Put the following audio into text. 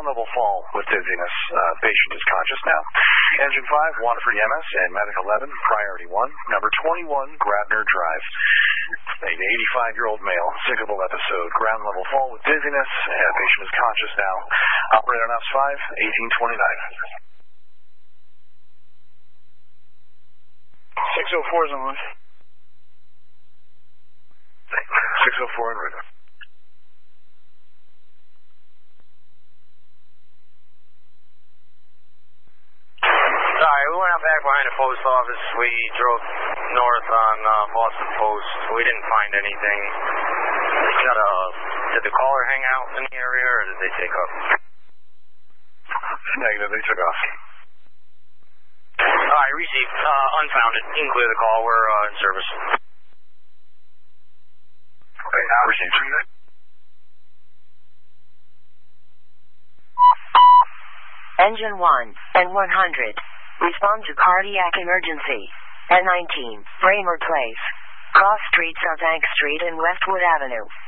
ground level fall with dizziness. Patient is conscious now. Engine 5, Waterford EMS, and Medic 11, Priority 1, number 21, Grabner Drive. An 85-year-old male, syncopal episode, ground level fall with dizziness. Patient is conscious now. Operator on OPS 5, 1829. 604 is on line. 604 en route. Sorry, we went out back behind the post office. We drove north on Boston Post. We didn't find anything. Did the caller hang out in the area, or did they take off? Negative, they took off. All right, received. Unfounded. You can clear the call. We're in service. Okay, received. Engine 1 and 100. Respond to cardiac emergency. At 19, Bramer Place. Cross Street, South Bank Street and Westwood Avenue.